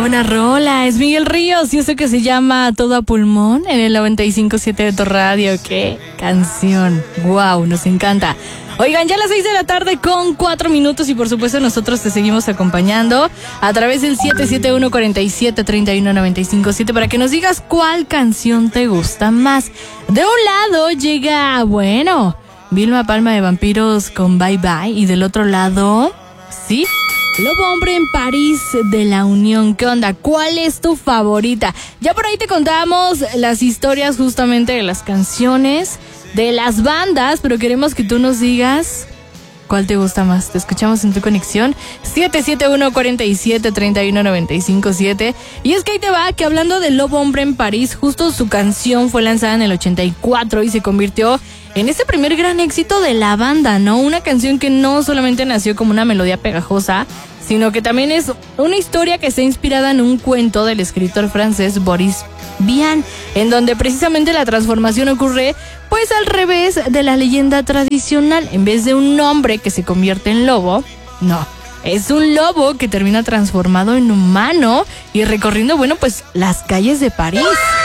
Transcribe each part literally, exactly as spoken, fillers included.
buena rola. Es Miguel Ríos y eso que se llama Todo a Pulmón en el noventa y cinco punto siete de tu radio. ¡Qué canción! ¡Wow! Nos encanta. Oigan, ya a las seis de la tarde con cuatro minutos y por supuesto nosotros te seguimos acompañando a través del siete siete uno, cuatro siete, tres uno nueve cinco siete para que nos digas cuál canción te gusta más. De un lado llega, bueno, Vilma Palma de Vampiros con Bye Bye y del otro lado, sí, Lobo Hombre en París de La Unión. ¿Qué onda? ¿Cuál es tu favorita? Ya por ahí te contamos las historias justamente de las canciones, de las bandas, pero queremos que tú nos digas cuál te gusta más. Te escuchamos en tu conexión siete siete uno, cuatro siete, tres uno nueve cinco siete. Y es que ahí te va, que hablando de Lobo Hombre en París, justo su canción fue lanzada en el ochenta y cuatro y se convirtió en ese primer gran éxito de la banda, ¿no? Una canción que no solamente nació como una melodía pegajosa, sino que también es una historia que está inspirada en un cuento del escritor francés Boris Vian, en donde precisamente la transformación ocurre pues al revés de la leyenda tradicional. En vez de un hombre que se convierte en lobo, no, es un lobo que termina transformado en humano y recorriendo, bueno, pues las calles de París.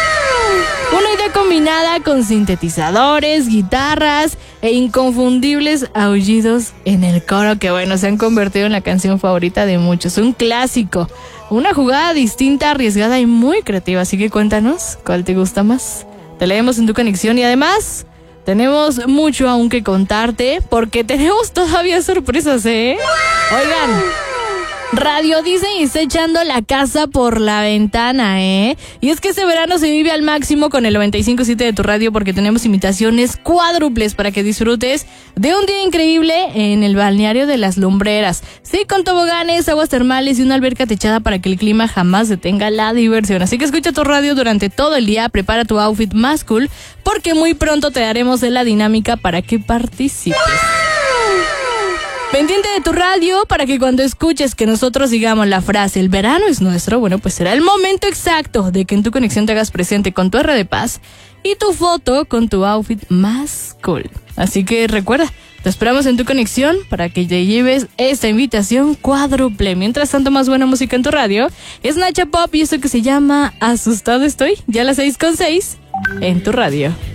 Una idea combinada con sintetizadores, guitarras e inconfundibles aullidos en el coro que, bueno, se han convertido en la canción favorita de muchos. Un clásico, una jugada distinta, arriesgada y muy creativa. Así que cuéntanos, ¿cuál te gusta más? Te leemos en tu conexión y además tenemos mucho aún que contarte porque tenemos todavía sorpresas, ¿eh? Oigan, Radio Disney está echando la casa por la ventana, ¿eh? Y es que este verano se vive al máximo con el noventa y cinco punto siete de tu radio porque tenemos invitaciones cuádruples para que disfrutes de un día increíble en el balneario de Las Lumbreras. Sí, con toboganes, aguas termales y una alberca techada para que el clima jamás detenga la diversión. Así que escucha tu radio durante todo el día, prepara tu outfit más cool porque muy pronto te daremos la dinámica para que participes. Pendiente de tu radio para que cuando escuches que nosotros digamos la frase "el verano es nuestro", bueno, pues será el momento exacto de que en tu conexión te hagas presente con tu R de Paz y tu foto con tu outfit más cool. Así que recuerda, te esperamos en tu conexión para que te lleves esta invitación cuádruple. Mientras tanto, más buena música en tu radio es Nacha Pop y eso que se llama Asustado Estoy, ya a las seis con seis en tu radio.